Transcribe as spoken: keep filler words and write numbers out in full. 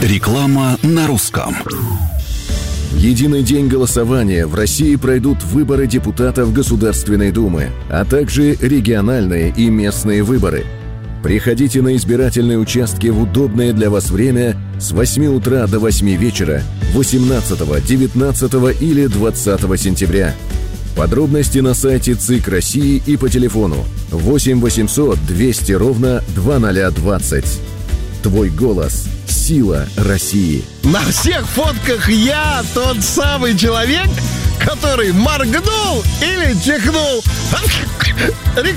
Реклама на русском. В единый день голосования в России пройдут выборы депутатов Государственной Думы, а также региональные и местные выборы. Приходите на избирательные участки в удобное для вас время с восьми утра до восьми вечера восемнадцатого, девятнадцатого или двадцатого сентября. Подробности на сайте ЦИК России и по телефону восемь восемьсот двести ровно двадцать двадцать. Твой голос – сила России. На всех фотках я тот самый человек, который моргнул или чихнул.